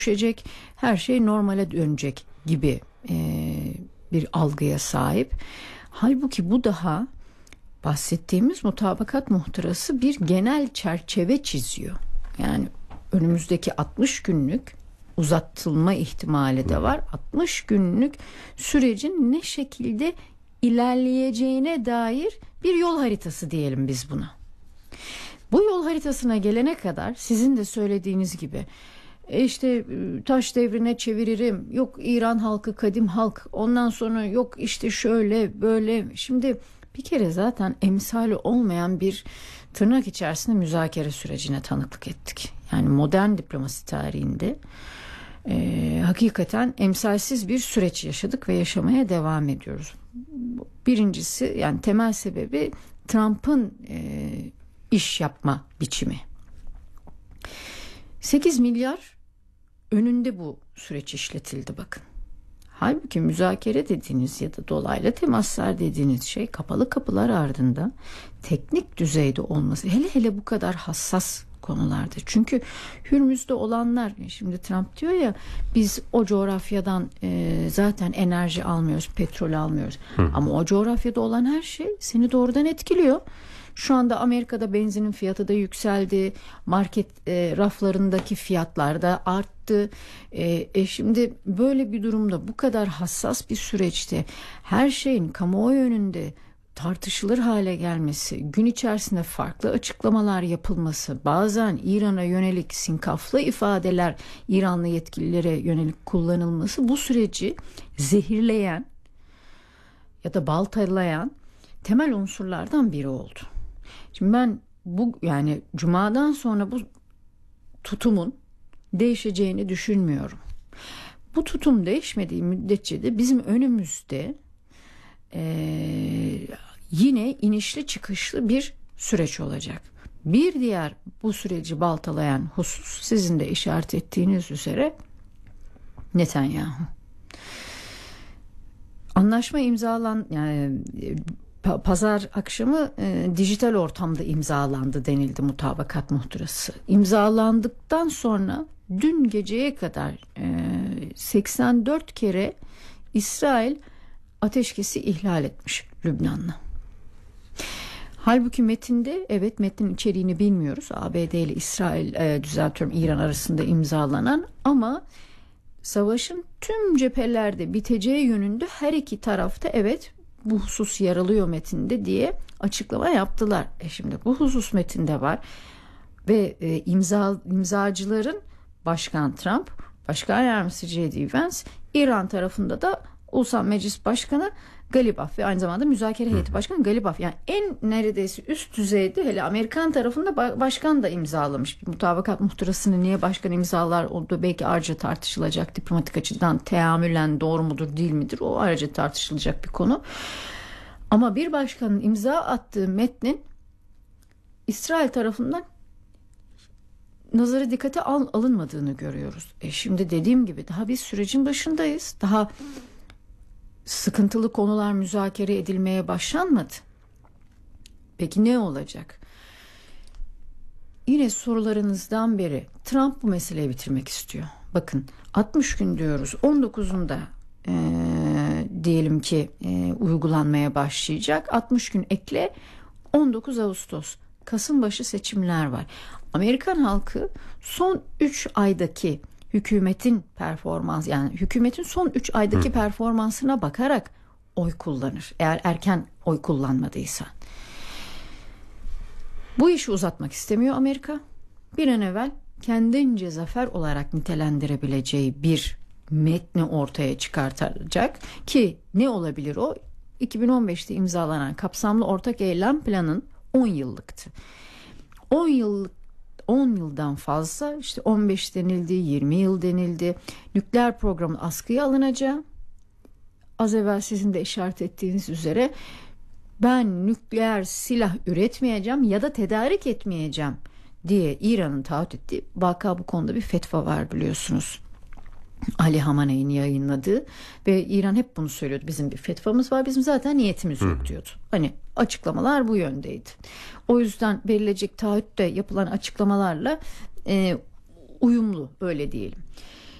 düşecek, her şey normale dönecek gibi bir algıya sahip. Halbuki bu daha bahsettiğimiz mutabakat muhtırası bir genel çerçeve çiziyor. Yani önümüzdeki 60 günlük uzatılma ihtimali de var. 60 günlük sürecin ne şekilde ilerleyeceğine dair bir yol haritası diyelim biz buna. Bu yol haritasına gelene kadar sizin de söylediğiniz gibi işte taş devrine çeviririm, yok İran halkı kadim halk, ondan sonra yok işte şöyle böyle. Şimdi bir kere zaten emsali olmayan bir tırnak içerisinde müzakere sürecine tanıklık ettik. Yani modern diplomasi tarihinde hakikaten emsalsiz bir süreç yaşadık ve yaşamaya devam ediyoruz. Birincisi, yani temel sebebi Trump'ın iş yapma biçimi. 8 milyar önünde bu süreç işletildi bakın. Halbuki müzakere dediğiniz ya da dolaylı temaslar dediğiniz şey kapalı kapılar ardında teknik düzeyde olması, hele hele bu kadar hassas konularda. Çünkü Hürmüz'de olanlar, şimdi Trump diyor ya, biz o coğrafyadan zaten enerji almıyoruz, petrol almıyoruz. Ama o coğrafyada olan her şey seni doğrudan etkiliyor. Şu anda Amerika'da benzinin fiyatı da yükseldi. Market raflarındaki fiyatlar da arttı. Şimdi böyle bir durumda, bu kadar hassas bir süreçte her şeyin kamuoyu önünde tartışılır hale gelmesi, gün içerisinde farklı açıklamalar yapılması, bazen İran'a yönelik sinkaflı ifadeler İranlı yetkililere yönelik kullanılması bu süreci zehirleyen ya da baltalayan temel unsurlardan biri oldu. Şimdi ben yani Cuma'dan sonra bu tutumun değişeceğini düşünmüyorum. Bu tutum değişmediği müddetçe de bizim önümüzde yine inişli çıkışlı bir süreç olacak. Bir diğer bu süreci baltalayan husus, sizin de işaret ettiğiniz üzere, Netanyahu. Anlaşma pazar akşamı dijital ortamda imzalandı denildi mutabakat muhtırası. İmzalandıktan sonra dün geceye kadar 84 kere İsrail ateşkesi ihlal etmiş Lübnan'la. Halbuki metinde, evet, metnin içeriğini bilmiyoruz. ABD ile İran arasında imzalanan, ama savaşın tüm cephelerde biteceği yönünde her iki tarafta evet bu husus yer alıyor metinde diye açıklama yaptılar. Şimdi bu husus metinde var ve imzacıların Başkan Trump, Başkan Yardımcısı J.D. Vance, İran tarafında da Ulusal Meclis Başkanı Galibaf ve aynı zamanda müzakere heyeti başkanı Galibaf. Yani en neredeyse üst düzeyde, hele Amerikan tarafında başkan da imzalamış. Bir mutabakat muhtırasını niye başkan imzalar, o da belki ayrıca tartışılacak, diplomatik açıdan teamülen doğru mudur değil midir, o ayrıca tartışılacak bir konu. Ama bir başkanın imza attığı metnin İsrail tarafından nazara dikkate alınmadığını görüyoruz. Şimdi dediğim gibi daha biz sürecin başındayız. Daha sıkıntılı konular müzakere edilmeye başlanmadı. Peki ne olacak? Yine sorularınızdan beri Trump bu meseleyi bitirmek istiyor. Bakın 60 gün diyoruz. 19'unda diyelim ki uygulanmaya başlayacak. 60 gün ekle, 19 Ağustos. Kasım başı seçimler var. Amerikan halkı son 3 aydaki hükümetin performans, yani hükümetin son 3 aydaki performansına bakarak oy kullanır. Eğer erken oy kullanmadıysa. Bu işi uzatmak istemiyor Amerika. Bir an evvel kendince zafer olarak nitelendirebileceği bir metni ortaya çıkartacak ki ne olabilir o? 2015'te imzalanan kapsamlı ortak eylem planın 10 yıllıktı. 10 yıldan fazla, işte 15 denildi, 20 yıl denildi. Nükleer programın askıya alınacağı, az evvel sizin de işaret ettiğiniz üzere, ben nükleer silah üretmeyeceğim ya da tedarik etmeyeceğim diye İran'ın taahhüt ettiği, vaka bu konuda bir fetva var biliyorsunuz. Ali Hamaney'in yayınladığı ve İran hep bunu söylüyordu. Bizim bir fetvamız var, bizim zaten niyetimiz yok diyordu. Hani açıklamalar bu yöndeydi. O yüzden verilecek taahhütte yapılan açıklamalarla uyumlu, öyle diyelim.